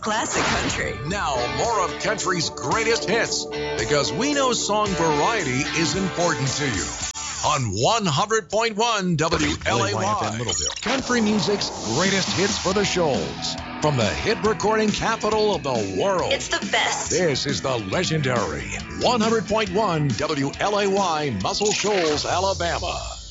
classic country. Now, more of country's greatest hits, because we know song variety is important to you. On 100.1 WLAY Littleville, country music's greatest hits for the Shoals. From the hit recording capital of the world. It's the best. This is the legendary 100.1 WLAY Muscle Shoals, Alabama.